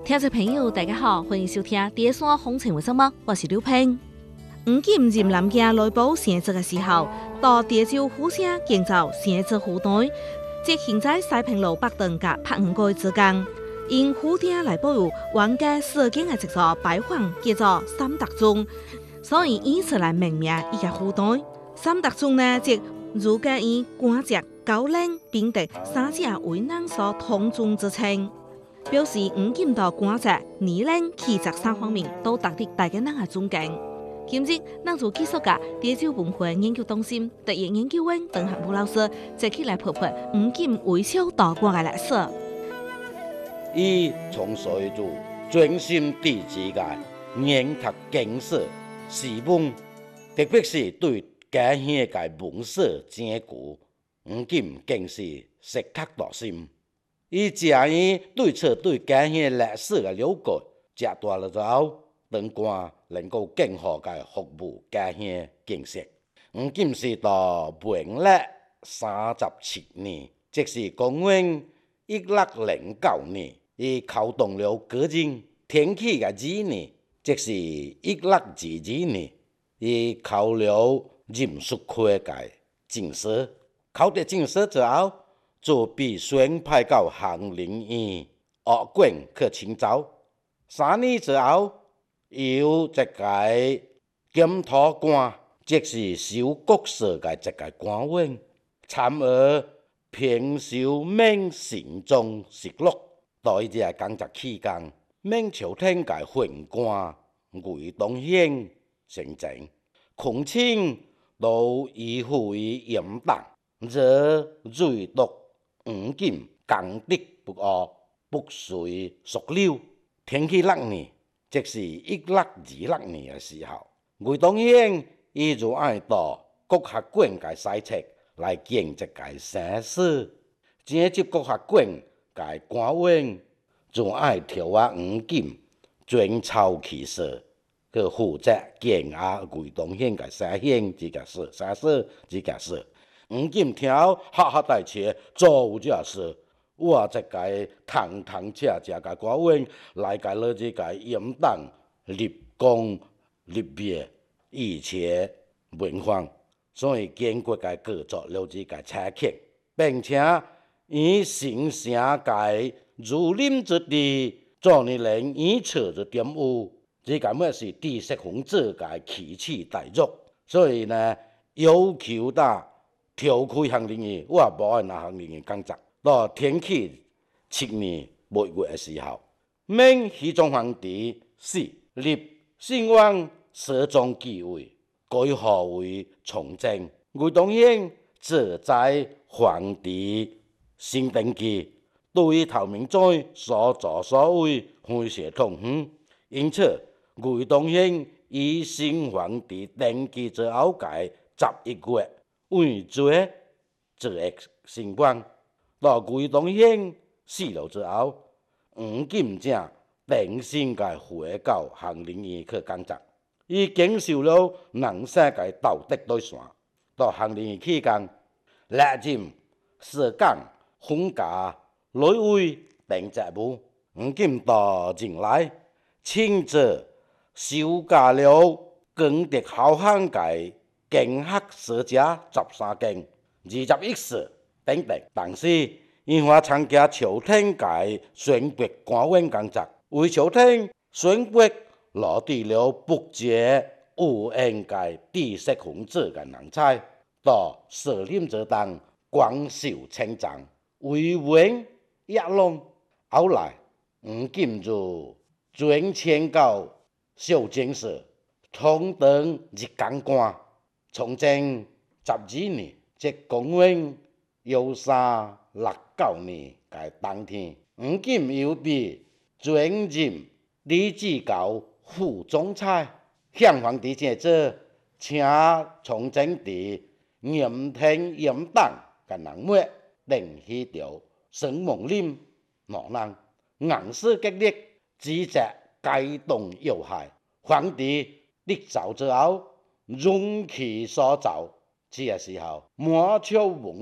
听众朋友，大家好，欢迎收听《第三风情为什么》，我是刘平。黄金任南京内部选择的时候，到第州府城建造选择府台，即现在西平路北段甲柏园街之间。因府城内部有王家四间的一座白房，叫做三德宗，所以以此来命名伊个府台。三德宗呢，即儒家以官职、高冷、秉德三者为人所统宗之称。表示黄金到官职、年龄、气质三方面都值得大家人的尊敬。今日，咱就继续甲第州文化研究中心特约研究员邓汉武老师，一起来破破黄金为小到官的历史。 伊从细就专心致志个研读经史、史文，特别是对家乡个文史整固，黄金更是深刻入心。伊正伊对此对家乡历史的了解，食大了之后，当官能够更好个服务家乡建设。黄金是到明历37年，即是公元1609年，伊考动了个人天启个2年，即是1622年，伊考了任术科个进士，考得进士之后。就被选派到翰林院学馆去请教，3年之后，由一个检讨官，即是修国史的一个官员，参与评修明宪宗实录。在伊个工作期间，明朝廷的宦官魏东兴先生，控请都依附于严党，则瑞毒。黄金功德不阿，不随俗流。天启6年，即是1626年的时候，魏东兴伊就爱到国学馆个西侧来建一个省史，建这国学馆个官员就爱调黄金专操其事，去负责建魏东兴个省县这件事，省史这件事。黄金听后哈哈大笑，做这事，我这个堂堂正正个官员来甲了这个严党立功立业，一切文化，所以坚决个各作了这个采刻，并且以形成个如临之地，做你人以此之点有，这个么是知识分子个奇耻大辱，所以呢，要求他。调开翰林院，我无爱拿翰林院工作。到天启7年8月的时候，明熹宗皇帝死，立信王摄宗继位，改号为崇祯。魏东兴坐在皇帝新登基，对头名嘴所作所为非常痛恨，因此魏东兴以新皇帝登基之后个11月。为罪做新官，到魏东兴死了之后，黄金正定心个回到翰林院去工作。伊经受了人生个道德对线，到翰林院期间，历任涉港、分家、内卫等职务。黄金到任内，亲自修改了功德浩瀚个。经学史家13件，21史等等。但是，因还参加朝廷个选拔官员工作，为朝廷选拔落地了不竭有缘个知识分子个人才，到设任之当广受称赞，为文也龙。后来，黄金就转迁到小京市，同当日纲官。崇祯12年，即公元1369年个当天，黄金又被转任李子高副总裁，向皇帝请旨，请崇祯帝严听严党个人物，另起条沈梦林两人，硬是激烈，指责该党有害。皇帝立诏之后。容其所造，这个时候满朝文